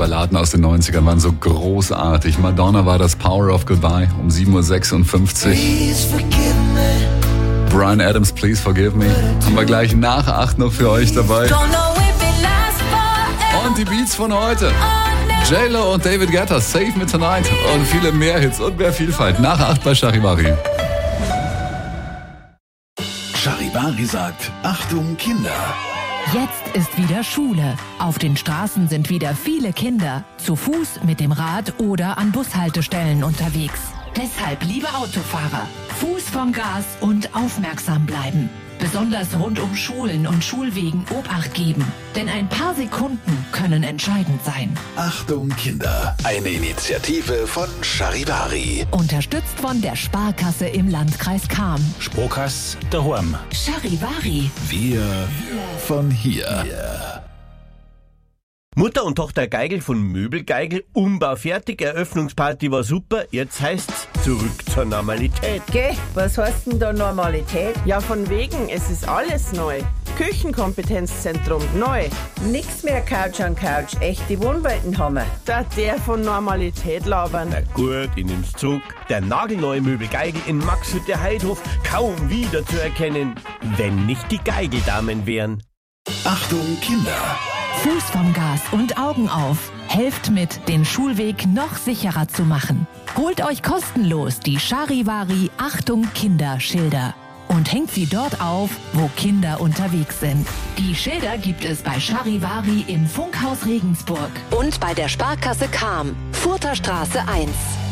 Balladen aus den 90ern waren so großartig. Madonna war das Power of Goodbye um 7.56 Uhr. Bryan Adams, Please Forgive Me. Haben wir gleich nach 8 noch für euch dabei. Und die Beats von heute. J-Lo und David Guetta, Save Me Tonight. Und viele mehr Hits und mehr Vielfalt. Nach 8 bei Charivari. Charivari sagt, Achtung Kinder. Jetzt ist wieder Schule. Auf den Straßen sind wieder viele Kinder. Zu Fuß, mit dem Rad oder an Bushaltestellen unterwegs. Deshalb, liebe Autofahrer, Fuß vom Gas und aufmerksam bleiben. Besonders rund um Schulen und Schulwegen Obacht geben. Denn ein paar Sekunden können entscheidend sein. Achtung Kinder, eine Initiative von Charivari. Unterstützt von der Sparkasse im Landkreis Cham. Sparkasse daheim. Charivari. Wir von hier. Mutter und Tochter Geigel von Möbelgeigel, Umbau fertig, Eröffnungsparty war super, jetzt heißt's zurück zur Normalität. Geh, was heißt denn da Normalität? Ja, von wegen, es ist alles neu. Küchenkompetenzzentrum, neu. Nix mehr Couch an Couch, echte Wohnwelten haben wir. Da der von Normalität labern. Na gut, ich nehm's zurück. Der nagelneue Möbelgeigel in Maxhütte Heidhof, kaum wieder zu erkennen, wenn nicht die Geigeldamen wären. Achtung Kinder. Fuß vom Gas und Augen auf. Helft mit, den Schulweg noch sicherer zu machen. Holt euch kostenlos die Charivari Achtung Kinder Schilder und hängt sie dort auf, wo Kinder unterwegs sind. Die Schilder gibt es bei Charivari im Funkhaus Regensburg und bei der Sparkasse Cham, Furterstraße 1.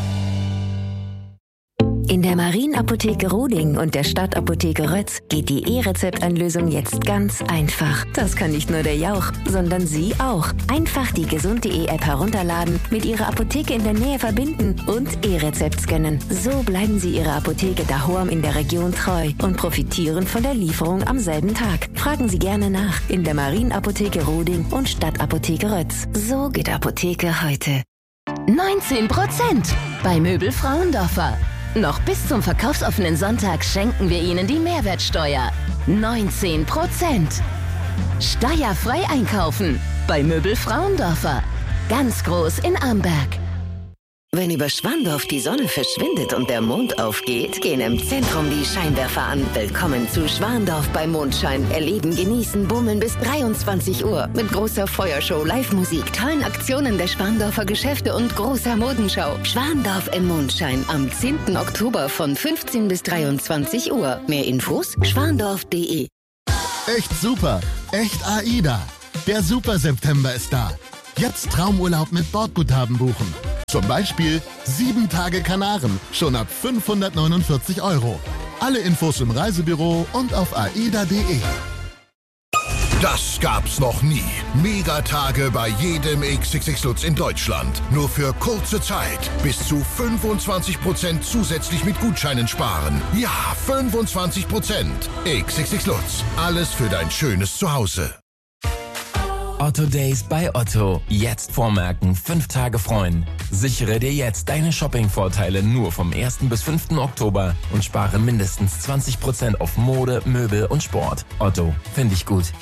In der Marienapotheke Roding und der Stadtapotheke Rötz geht die E-Rezept-Einlösung jetzt ganz einfach. Das kann nicht nur der Jauch, sondern Sie auch. Einfach die gesund.de-App herunterladen, mit Ihrer Apotheke in der Nähe verbinden und E-Rezept scannen. So bleiben Sie Ihrer Apotheke daheim in der Region treu und profitieren von der Lieferung am selben Tag. Fragen Sie gerne nach in der Marienapotheke Roding und Stadtapotheke Rötz. So geht Apotheke heute. 19% bei Möbel Frauendorfer. Noch bis zum verkaufsoffenen Sonntag schenken wir Ihnen die Mehrwertsteuer. 19%. Steuerfrei einkaufen bei Möbel Frauendorfer. Ganz groß in Amberg. Wenn über Schwandorf die Sonne verschwindet und der Mond aufgeht, gehen im Zentrum die Scheinwerfer an. Willkommen zu Schwandorf bei Mondschein. Erleben, genießen, bummeln bis 23 Uhr. Mit großer Feuershow, Live-Musik, tollen Aktionen der Schwandorfer Geschäfte und großer Modenschau. Schwandorf im Mondschein am 10. Oktober von 15 bis 23 Uhr. Mehr Infos schwandorf.de. Echt super, echt AIDA. Der Super September ist da. Jetzt Traumurlaub mit Bordguthaben buchen. Zum Beispiel 7 Tage Kanaren, schon ab 549 €. Alle Infos im Reisebüro und auf aida.de. Das gab's noch nie. Megatage bei jedem XXX Lutz in Deutschland. Nur für kurze Zeit. Bis zu 25% zusätzlich mit Gutscheinen sparen. Ja, 25%. XXX Lutz. Alles für dein schönes Zuhause. Otto Days bei Otto. Jetzt vormerken, 5 Tage freuen. Sichere dir jetzt deine Shopping-Vorteile nur vom 1. bis 5. Oktober und spare mindestens 20% auf Mode, Möbel und Sport. Otto, finde ich gut.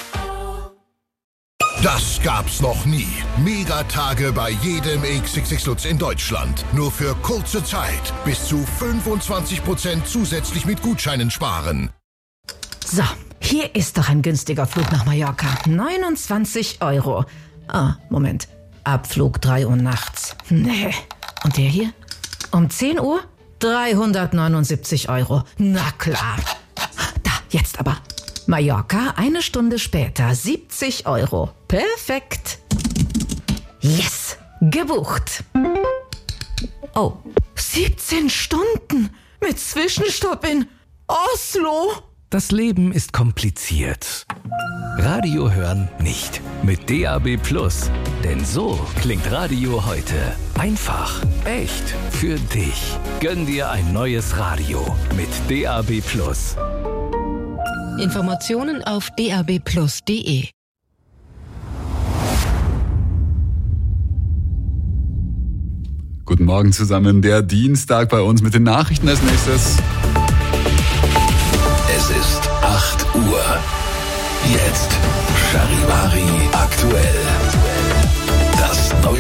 Das gab's noch nie. Megatage bei jedem XXX Lutz in Deutschland. Nur für kurze Zeit. Bis zu 25% zusätzlich mit Gutscheinen sparen. So, hier ist doch ein günstiger Flug nach Mallorca. 29 €. Ah, Moment. Abflug 3 Uhr nachts. Nee. Und der hier? Um 10 Uhr? 379 €. Na klar. Da, jetzt aber. Mallorca, 1 Stunde später, 70 €. Perfekt. Yes, gebucht. Oh, 17 Stunden mit Zwischenstopp in Oslo. Das Leben ist kompliziert. Radio hören nicht. Mit DAB+. Denn so klingt Radio heute. Einfach, echt, für dich. Gönn dir ein neues Radio mit DAB+. Informationen auf dabplus.de. Guten Morgen zusammen, der Dienstag bei uns mit den Nachrichten als nächstes. Es ist 8 Uhr. Jetzt Charivari aktuell. Das neue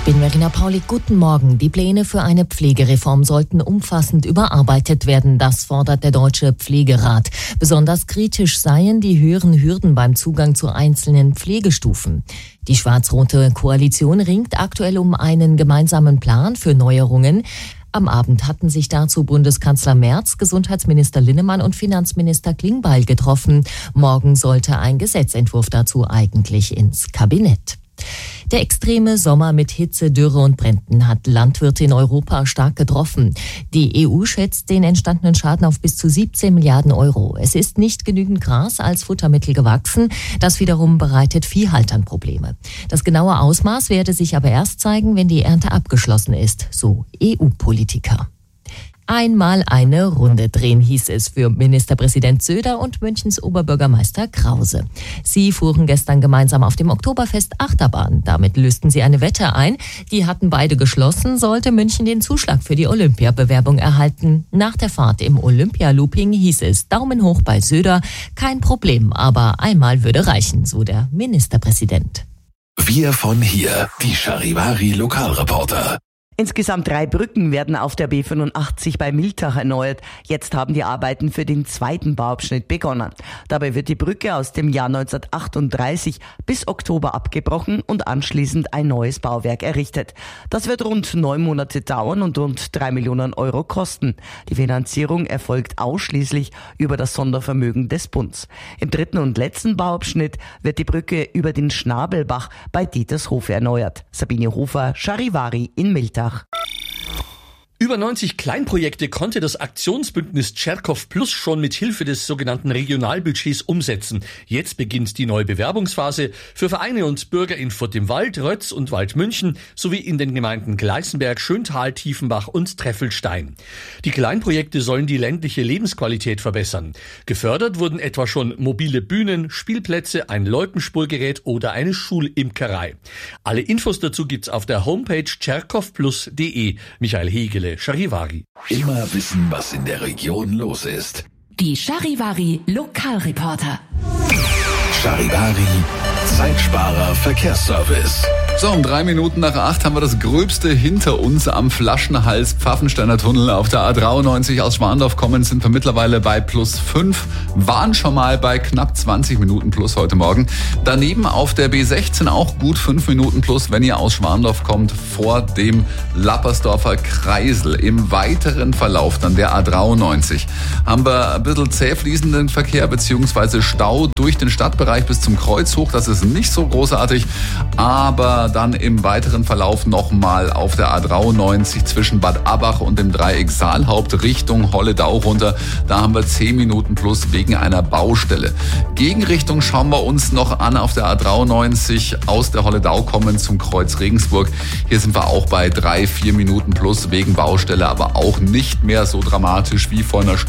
Ich bin Verena Pauli. Guten Morgen. Die Pläne für eine Pflegereform sollten umfassend überarbeitet werden. Das fordert der Deutsche Pflegerat. Besonders kritisch seien die höheren Hürden beim Zugang zu einzelnen Pflegestufen. Die schwarz-rote Koalition ringt aktuell um einen gemeinsamen Plan für Neuerungen. Am Abend hatten sich dazu Bundeskanzler Merz, Gesundheitsminister Linnemann und Finanzminister Klingbeil getroffen. Morgen sollte ein Gesetzentwurf dazu eigentlich ins Kabinett. Der extreme Sommer mit Hitze, Dürre und Bränden hat Landwirte in Europa stark getroffen. Die EU schätzt den entstandenen Schaden auf bis zu 17 Milliarden Euro. Es ist nicht genügend Gras als Futtermittel gewachsen. Das wiederum bereitet Viehhaltern Probleme. Das genaue Ausmaß werde sich aber erst zeigen, wenn die Ernte abgeschlossen ist, so EU-Politiker. Einmal eine Runde drehen, hieß es für Ministerpräsident Söder und Münchens Oberbürgermeister Krause. Sie fuhren gestern gemeinsam auf dem Oktoberfest Achterbahn. Damit lösten sie eine Wette ein. Die hatten beide geschlossen, sollte München den Zuschlag für die Olympiabewerbung erhalten. Nach der Fahrt im Olympia-Looping hieß es Daumen hoch bei Söder. Kein Problem, aber einmal würde reichen, so der Ministerpräsident. Wir von hier, die Charivari Lokalreporter. Insgesamt 3 Brücken werden auf der B85 bei Miltach erneuert. Jetzt haben die Arbeiten für den zweiten Bauabschnitt begonnen. Dabei wird die Brücke aus dem Jahr 1938 bis Oktober abgebrochen und anschließend ein neues Bauwerk errichtet. Das wird rund 9 Monate dauern und rund 3 Millionen Euro kosten. Die Finanzierung erfolgt ausschließlich über das Sondervermögen des Bundes. Im dritten und letzten Bauabschnitt wird die Brücke über den Schnabelbach bei Dietershof erneuert. Sabine Hofer, Charivari in Miltach. Über 90 Kleinprojekte konnte das Aktionsbündnis Tscherkow Plus schon mit Hilfe des sogenannten Regionalbudgets umsetzen. Jetzt beginnt die neue Bewerbungsphase für Vereine und Bürger in Furt im Wald, Rötz und Waldmünchen sowie in den Gemeinden Gleißenberg, Schöntal, Tiefenbach und Treffelstein. Die Kleinprojekte sollen die ländliche Lebensqualität verbessern. Gefördert wurden etwa schon mobile Bühnen, Spielplätze, ein Loipenspurgerät oder eine Schulimkerei. Alle Infos dazu gibt's auf der Homepage tscherkowplus.de. Michael Hegele, Charivari. Immer wissen, was in der Region los ist. Die Charivari Lokalreporter. Charivari Zeitsparer Verkehrsservice. So, um 3 Minuten nach 8 haben wir das Gröbste hinter uns am Flaschenhals Pfaffensteiner Tunnel. Auf der A93 aus Schwandorf kommen sind wir mittlerweile bei +5, waren schon mal bei knapp 20 Minuten plus heute Morgen. Daneben auf der B16 auch gut 5 Minuten plus, wenn ihr aus Schwandorf kommt, vor dem Lappersdorfer Kreisel. Im weiteren Verlauf dann der A93 haben wir ein bisschen zäh fließenden Verkehr bzw. Stau durch den Stadtbereich bis zum Kreuz hoch. Das ist nicht so großartig, aber dann im weiteren Verlauf nochmal auf der A93 zwischen Bad Abbach und dem Dreieck Saalhaupt Richtung Holledau runter. Da haben wir 10 Minuten plus wegen einer Baustelle. Gegenrichtung schauen wir uns noch an auf der A93 aus der Holledau kommen zum Kreuz Regensburg. Hier sind wir auch bei 3-4 Minuten plus wegen Baustelle, aber auch nicht mehr so dramatisch wie vor einer Stunde.